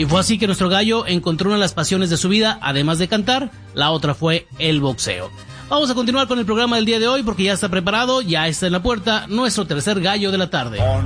Y fue así que nuestro gallo encontró una de las pasiones de su vida, además de cantar, la otra fue el boxeo. Vamos a continuar con el programa del día de hoy porque ya está preparado, ya está en la puerta nuestro tercer gallo de la tarde.